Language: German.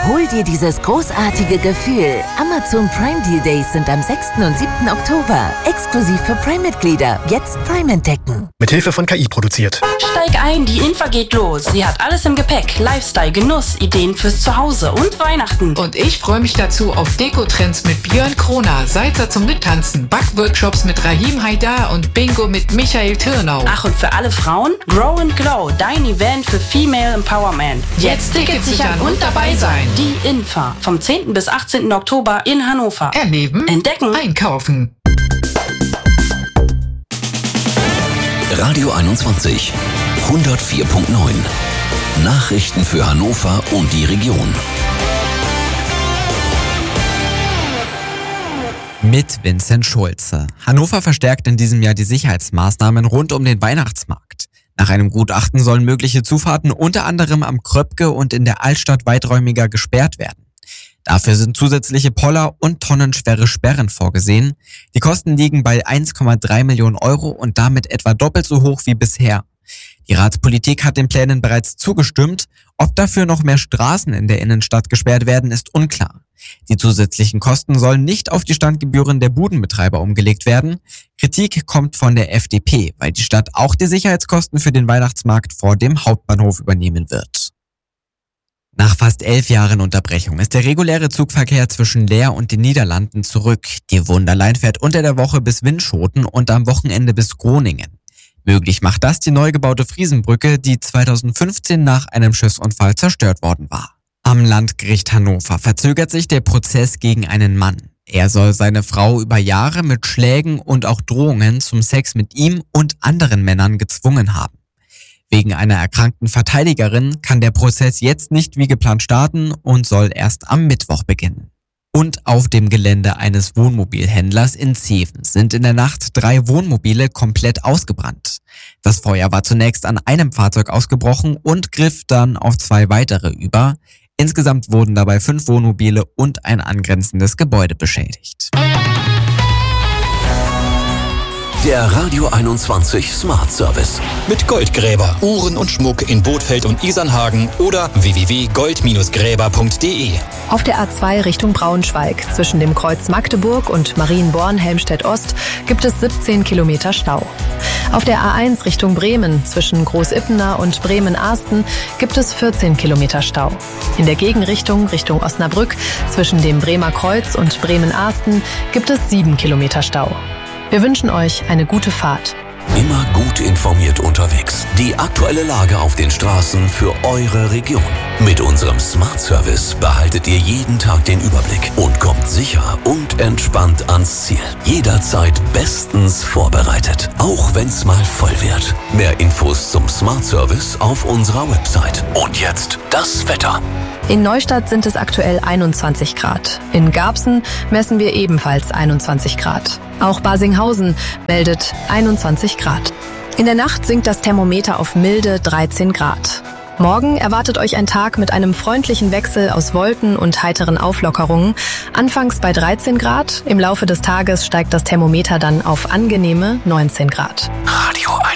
Hol dir dieses großartige Gefühl. Amazon Prime Deal Days sind am 6. und 7. Oktober. Exklusiv für Prime-Mitglieder. Jetzt Prime entdecken. Mithilfe von KI produziert. Steig ein, die Infa geht los. Sie hat alles im Gepäck. Lifestyle, Genuss, Ideen fürs Zuhause und Weihnachten. Und ich freue mich dazu auf Dekotrends mit Björn Kroner, Salzer zum Mittanzen, Backworkshops mit Rahim Haidar und Bingo mit Michael Türnau. Ach, und für alle Frauen? Grow and Glow, dein Event für Female Empowerment. Jetzt Tickets sichern und dabei sein. Die Infa. Vom 10. bis 18. Oktober in Hannover. Erleben, entdecken, einkaufen. Radio 21 104.9. Nachrichten für Hannover und die Region. Mit Vincent Schulze. Hannover verstärkt in diesem Jahr die Sicherheitsmaßnahmen rund um den Weihnachtsmarkt. Nach einem Gutachten sollen mögliche Zufahrten unter anderem am Kröpke und in der Altstadt weiträumiger gesperrt werden. Dafür sind zusätzliche Poller und tonnenschwere Sperren vorgesehen. Die Kosten liegen bei 1,3 Millionen Euro und damit etwa doppelt so hoch wie bisher. Die Ratspolitik hat den Plänen bereits zugestimmt. Ob dafür noch mehr Straßen in der Innenstadt gesperrt werden, ist unklar. Die zusätzlichen Kosten sollen nicht auf die Standgebühren der Budenbetreiber umgelegt werden. Kritik kommt von der FDP, weil die Stadt auch die Sicherheitskosten für den Weihnachtsmarkt vor dem Hauptbahnhof übernehmen wird. Nach fast 11 Jahren Unterbrechung ist der reguläre Zugverkehr zwischen Leer und den Niederlanden zurück. Die Wunderline fährt unter der Woche bis Winschoten und am Wochenende bis Groningen. Möglich macht das die neu gebaute Friesenbrücke, die 2015 nach einem Schiffsunfall zerstört worden war. Am Landgericht Hannover verzögert sich der Prozess gegen einen Mann. Er soll seine Frau über Jahre mit Schlägen und auch Drohungen zum Sex mit ihm und anderen Männern gezwungen haben. Wegen einer erkrankten Verteidigerin kann der Prozess jetzt nicht wie geplant starten und soll erst am Mittwoch beginnen. Und auf dem Gelände eines Wohnmobilhändlers in Zeven sind in der Nacht 3 Wohnmobile komplett ausgebrannt. Das Feuer war zunächst an einem Fahrzeug ausgebrochen und griff dann auf 2 weitere über. Insgesamt wurden dabei 5 Wohnmobile und ein angrenzendes Gebäude beschädigt. Der Radio 21 Smart Service. Mit Goldgräber. Uhren und Schmuck in Bothfeld und Isernhagen oder www.gold-gräber.de. Auf der A2 Richtung Braunschweig zwischen dem Kreuz Magdeburg und Marienborn-Helmstedt-Ost gibt es 17 Kilometer Stau. Auf der A1 Richtung Bremen zwischen Großippener und Bremen-Arsten gibt es 14 Kilometer Stau. In der Gegenrichtung Richtung Osnabrück zwischen dem Bremer Kreuz und Bremen-Arsten gibt es 7 Kilometer Stau. Wir wünschen euch eine gute Fahrt. Immer gut informiert unterwegs. Die aktuelle Lage auf den Straßen für eure Region. Mit unserem Smart Service behaltet ihr jeden Tag den Überblick und kommt sicher und entspannt ans Ziel. Jederzeit bestens vorbereitet. Auch wenn's mal voll wird. Mehr Infos zum Smart Service auf unserer Website. Und jetzt das Wetter. In Neustadt sind es aktuell 21 Grad. In Garbsen messen wir ebenfalls 21 Grad. Auch Basinghausen meldet 21 Grad. In der Nacht sinkt das Thermometer auf milde 13 Grad. Morgen erwartet euch ein Tag mit einem freundlichen Wechsel aus Wolken und heiteren Auflockerungen. Anfangs bei 13 Grad, im Laufe des Tages steigt das Thermometer dann auf angenehme 19 Grad. Radio 1.